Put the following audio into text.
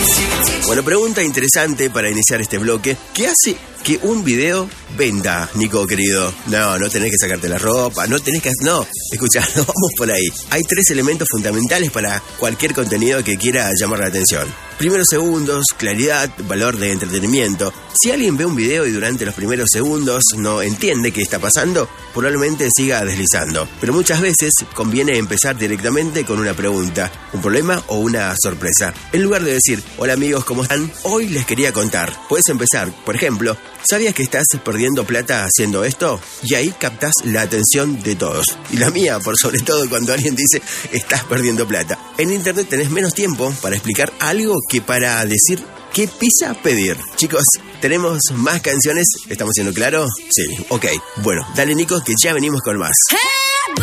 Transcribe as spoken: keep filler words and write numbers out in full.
Bueno, pregunta interesante para iniciar este bloque. ¿Qué hace que un video venda, Nico querido? No, no tenés que sacarte la ropa, no tenés que... No, escuchá, no vamos por ahí. Hay tres elementos fundamentales para cualquier contenido que quiera llamar la atención. Primeros segundos, claridad, valor de entretenimiento. Si alguien ve un video y durante los primeros segundos no entiende qué está pasando, probablemente siga deslizando. Pero muchas veces conviene empezar directamente con una pregunta, un problema o una sorpresa. En lugar de decir, hola amigos, ¿cómo están? Hoy les quería contar. Puedes empezar, por ejemplo, ¿sabías que estás perdiendo plata haciendo esto? Y ahí captás la atención de todos. Y la mía, por sobre todo cuando alguien dice, estás perdiendo plata. En internet tenés menos tiempo para explicar algo que para decir qué pizza pedir. Chicos, ¿tenemos más canciones? ¿Estamos siendo claros? Sí, ok. Bueno, dale Nico, que ya venimos con más. ¡Hey!